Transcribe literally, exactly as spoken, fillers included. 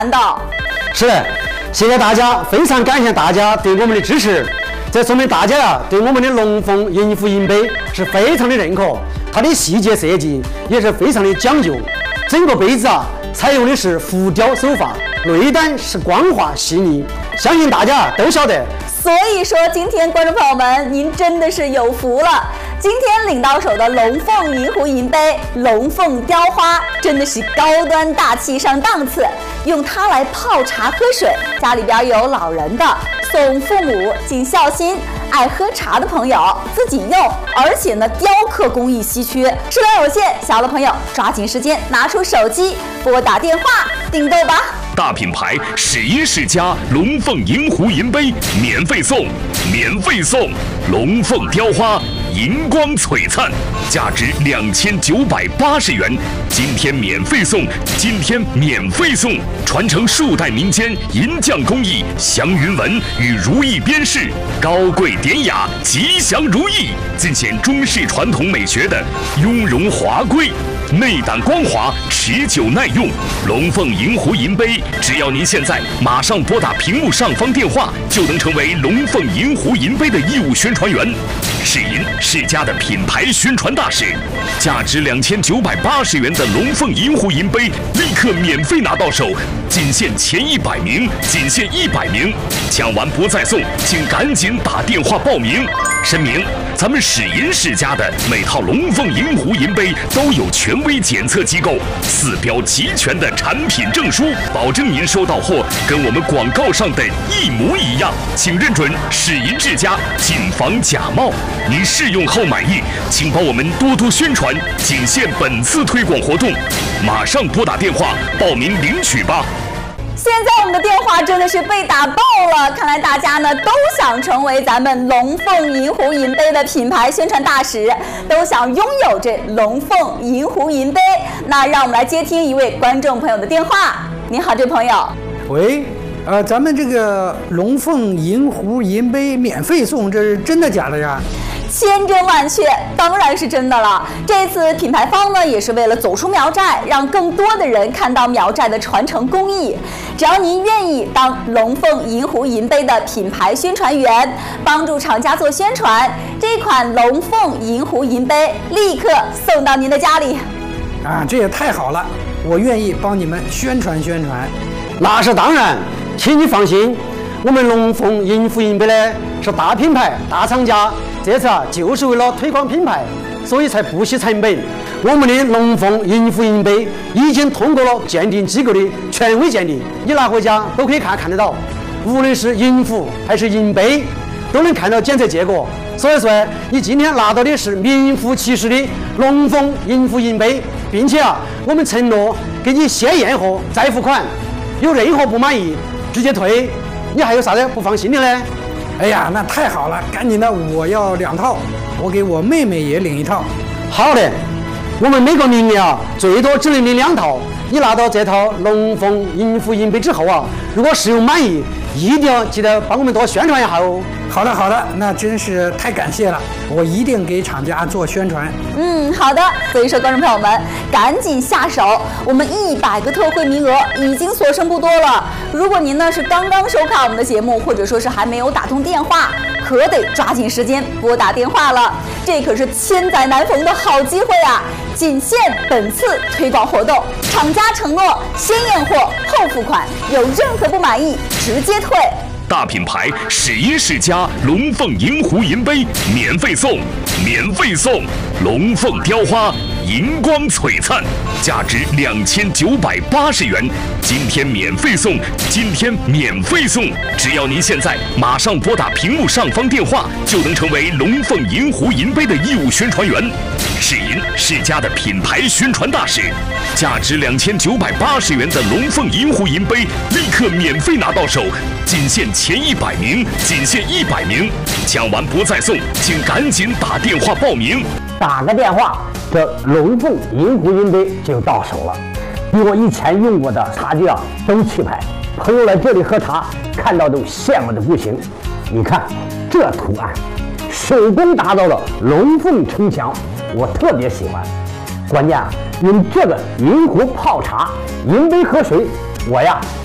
的。 是的，谢谢大家，非常感谢大家对我们的支持。这说明大家呀对我们的龙凤银壶银杯是非常的认可，它的细节设计也是非常的讲究。整个杯子啊采用的是浮雕手法，内胆是光滑细腻，相信大家都晓得。 所以说，今天观众朋友们，您真的是有福了。今天领到手的龙凤银壶银杯、龙凤雕花，真的是高端大气上档次。用它来泡茶喝水，家里边有老人的，送父母尽孝心；爱喝茶的朋友自己用，而且呢，雕刻工艺稀缺，数量有限，小的朋友抓紧时间拿出手机拨打电话订购吧。 大品牌始因世家龙凤银壶银杯免费送，免费送龙凤雕花银光璀璨，价值两千九百八十元。今天免费送，今天免费送，传承数代民间银匠工艺，祥云纹与如意边饰，高贵典雅，吉祥如意，尽显中式传统美学的雍容华贵。内胆光滑，持久耐用。龙凤银壶银杯，只要您现在马上拨打屏幕上方电话，就能成为龙凤银壶银杯的义务宣传员。世银世家的品牌宣传大使，价值两千九百八十元的龙凤银壶银杯，立刻免费拿到手，仅限前一百名，仅限一百名，抢完不再送，请赶紧打电话报名。声明：咱们世银世家的每套龙凤银壶银杯都有权威检测机构四标齐全的产品证书，保证您收到货跟我们广告上的一模一样，请认准世银世家，谨防假冒。您试用后满意，请帮我们多多宣传，仅限本次推广活动，马上拨打电话报名领取吧。 现在我们的电话真的是被打爆了，看来大家呢都想成为咱们龙凤银壶银杯的品牌宣传大使，都想拥有这龙凤银壶银杯。那让我们来接听一位观众朋友的电话。你好，这朋友。 喂，呃，咱们这个龙凤银壶银杯免费送，这是真的假的呀？ 千真万确，当然是真的了。这次品牌方呢，也是为了走出苗寨，让更多的人看到苗寨的传承工艺。只要您愿意当龙凤银壶银杯的品牌宣传员，帮助厂家做宣传，这款龙凤银壶银杯立刻送到您的家里。 啊，这也太好了，我愿意帮你们宣传宣传。 那是当然，请你放心，我们龙凤银壶银杯呢是大品牌、大厂家。这次啊，就是为了推广品牌，所以才不惜成本。我们的龙凤银壶银杯已经通过了鉴定机构的权威鉴定，你拿回家都可以看看得到。无论是银壶还是银杯，都能看到检测结果。所以说，你今天拿到的是名副其实的龙凤银壶银杯，并且啊，我们承诺给你先验货再付款，有任何不满意直接退。你还有啥子不放心的呢？ 哎呀，那太好了，赶紧的，我要两套，我给我妹妹也领一套。 好的，我们每个邻里啊，最多只能领两套。你拿到这套龙凤银壶银杯之后啊，如果使用满意，一定要记得帮我们多宣传一下哦。 好的，好的，那真是太感谢了，我一定给厂家做宣传。 嗯，好的。所以说，观众朋友们，赶紧下手，我们一百个特惠名额已经所剩不多了。如果您呢是刚刚收看我们的节目，或者说是还没有打通电话，可得抓紧时间拨打电话了。这可是千载难逢的好机会啊！仅限本次推广活动，厂家承诺先验货后付款，有任何不满意直接退。 大品牌始因世家龙凤银壶银杯免费送，免费送龙凤雕花银光璀璨，价值两千九百八十元。今天免费送，今天免费送，只要您现在马上拨打屏幕上方电话，就能成为龙凤银壶银杯的义务宣传员。世银世家的品牌宣传大使，价值两千九百八十元的龙凤银壶银杯立刻免费拿到手，仅限前一百名，仅限一百名，抢完不再送，请赶紧打电话报名。 打个电话，这龙凤银壶银杯就到手了，比我以前用过的茶具啊都气派。朋友来这里喝茶，看到都羡慕的不行。你看这图案，手工打造的龙凤城墙，我特别喜欢。关键啊，用这个银壶泡茶，银杯喝水，我呀